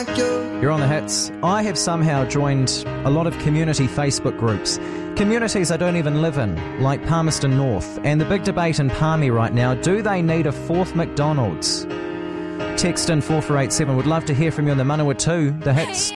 like you. You're on the hits. I have somehow joined a lot of community Facebook groups. Communities I don't even live in, like Palmerston North. And the big debate in Palmy right now, do they need a fourth McDonald's? Text in 4487. Would love to hear from you on the Manawa 2, the hits.